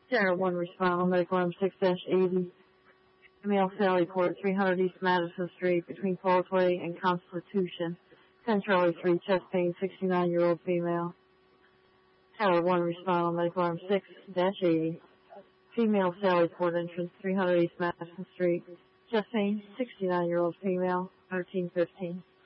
Sarah 1 respond on medical arm 6-80. Female Sallyport, 300 East Madison Street, between Causeway and Constitution. 10 Charlie 3, chest pain, 69-year-old female. Tower 1 respond on medical arm 6-80. Female Sallyport entrance, 300 East Madison Street. Chest pain, 69-year-old female, 1315.